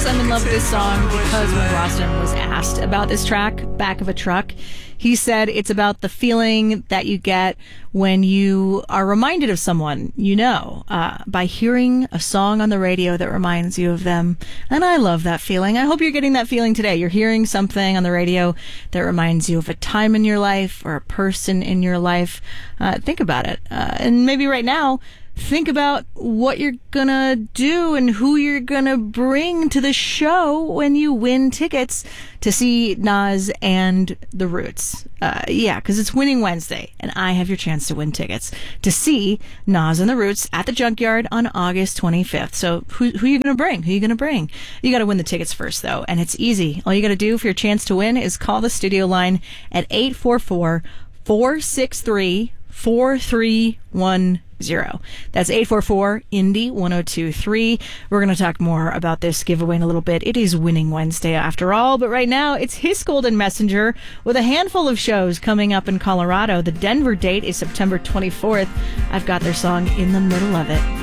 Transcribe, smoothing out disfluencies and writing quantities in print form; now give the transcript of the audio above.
I'm in love with this song because when Rostam was asked about this track, Back of a Truck, he said it's about the feeling that you get when you are reminded of someone you know by hearing a song on the radio that reminds you of them. And I love that feeling. I hope you're getting that feeling today. You're hearing something on the radio that reminds you of a time in your life or a person in your life. Think about it. And maybe right now, think about what you're gonna do and who you're gonna bring to the show when you win tickets to see Nas and The Roots. Because it's Winning Wednesday, and I have your chance to win tickets to see Nas and The Roots at the Junkyard on August 25th. So who are you gonna bring? Who are you gonna bring? You gotta win the tickets first, though, and it's easy. All you gotta do for your chance to win is call the studio line at 844-463-4310. That's 844-INDY-1023. We're going to talk more about this giveaway in a little bit. It is Winning Wednesday after all, but right now it's His Golden Messenger with a handful of shows coming up in Colorado. The Denver date is September 24th. I've got their song In the Middle of It.